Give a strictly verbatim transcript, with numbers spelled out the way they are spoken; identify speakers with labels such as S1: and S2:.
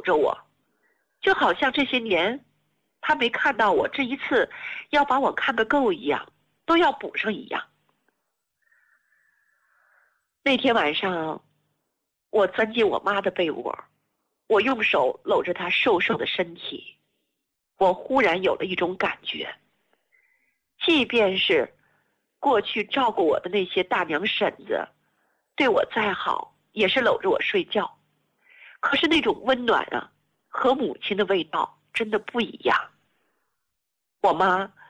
S1: 着我，就好像这些年他没看到我，这一次要把我看个够一样，都要补上一样。那天晚上，我钻进我妈的被窝，我用手搂着她瘦瘦的身体，我忽然有了一种感觉，即便是过去照顾我的那些大娘婶子对我再好，也是搂着我睡觉，可是那种温暖啊，和母亲的味道真的不一样。我妈